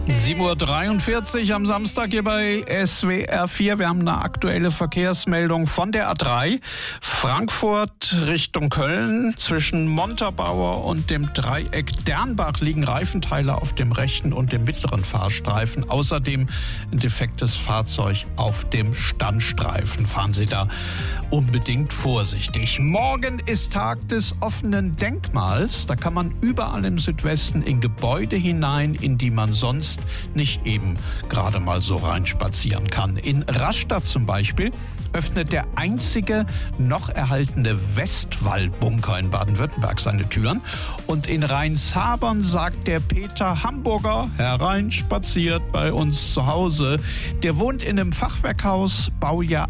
7:43 Uhr am Samstag hier bei SWR 4. Wir haben eine aktuelle Verkehrsmeldung von der A3. Frankfurt Richtung Köln. Zwischen Montabaur und dem Dreieck Dernbach liegen Reifenteile auf dem rechten und dem mittleren Fahrstreifen. Außerdem ein defektes Fahrzeug auf dem Standstreifen. Fahren Sie da unbedingt vorsichtig. Morgen ist Tag des offenen Denkmals. Da kann man überall im Südwesten in Gebäude hinein, in die man sonst nicht eben gerade mal so reinspazieren kann. In Rastatt zum Beispiel öffnet der einzige noch erhaltene Westwall-Bunker in Baden-Württemberg seine Türen. Und in Rheinshabern sagt der Peter Hamburger, hereinspaziert bei uns zu Hause. Der wohnt in einem Fachwerkhaus, Baujahr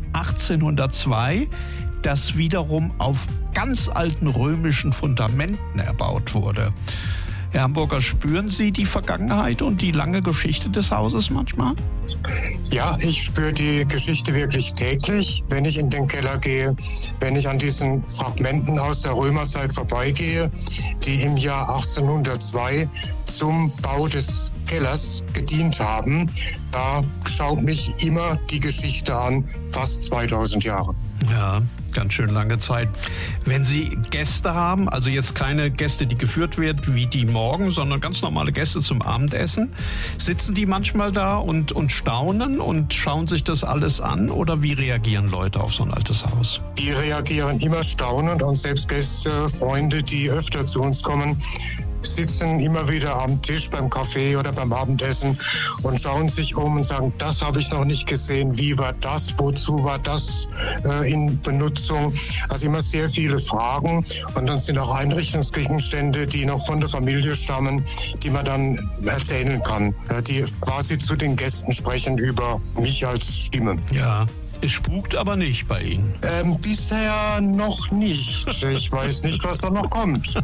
1802, das wiederum auf ganz alten römischen Fundamenten erbaut wurde. Herr Hamburger, spüren Sie die Vergangenheit und die lange Geschichte des Hauses manchmal? Ja, ich spüre die Geschichte wirklich täglich, wenn ich in den Keller gehe, wenn ich an diesen Fragmenten aus der Römerzeit vorbeigehe, die im Jahr 1802 zum Bau des Kellers gedient haben. Da schaut mich immer die Geschichte an, fast 2000 Jahre. Ja, ganz schön lange Zeit. Wenn Sie Gäste haben, also jetzt keine Gäste, die geführt werden wie die morgen, sondern ganz normale Gäste zum Abendessen, sitzen die manchmal da und staunen und schauen sich das alles an? Oder wie reagieren Leute auf so ein altes Haus? Die reagieren immer staunend und selbst Gäste, Freunde, die öfter zu uns kommen, sitzen immer wieder am Tisch beim Kaffee oder beim Abendessen und schauen sich um und sagen, das habe ich noch nicht gesehen, wie war das, wozu war das in Benutzung? Also immer sehr viele Fragen und dann sind auch Einrichtungsgegenstände, die noch von der Familie stammen, die man dann erzählen kann, die quasi zu den Gästen sprechen über mich als Stimme. Ja. Es spukt aber nicht bei Ihnen. Bisher noch nicht. Ich weiß nicht, was da noch kommt.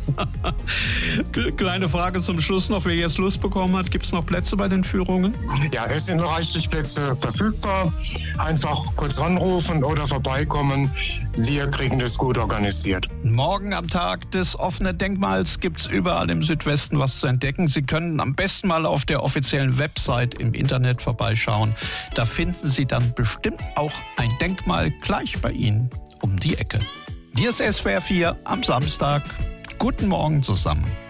Kleine Frage zum Schluss noch. Wer jetzt Lust bekommen hat, gibt es noch Plätze bei den Führungen? Ja, es sind reichlich Plätze verfügbar. Einfach kurz anrufen oder vorbeikommen. Wir kriegen das gut organisiert. Morgen am Tag des offenen Denkmals gibt es überall im Südwesten was zu entdecken. Sie können am besten mal auf der offiziellen Website im Internet vorbeischauen. Da finden Sie dann bestimmt auch ein Denkmal gleich bei Ihnen um die Ecke. Hier ist SWR 4 am Samstag. Guten Morgen zusammen.